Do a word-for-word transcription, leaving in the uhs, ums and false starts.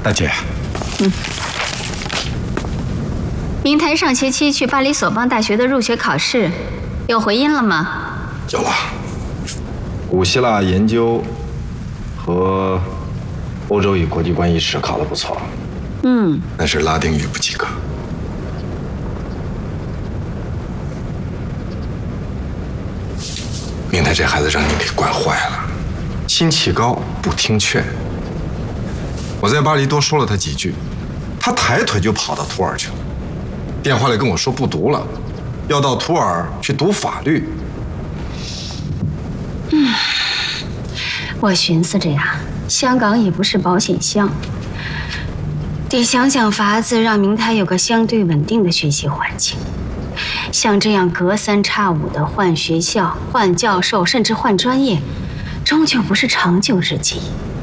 大姐。 嗯。明台上学期去巴黎索邦大学的入学考试，有回音了吗？ 有了。古希腊研究和欧洲与国际关系史考得不错。 嗯。 但是拉丁语不及格。明台这孩子让你给惯坏了，心气高，不听劝。我在巴黎多说了他几句，他抬腿就跑到图尔去了。电话里跟我说不读了，要到图尔去读法律。 嗯，我寻思着呀，香港也不是保险箱，得想想法子让明台有个相对稳定的学习环境。像这样隔三差五的换学校、换教授，甚至换专业，终究不是长久之计。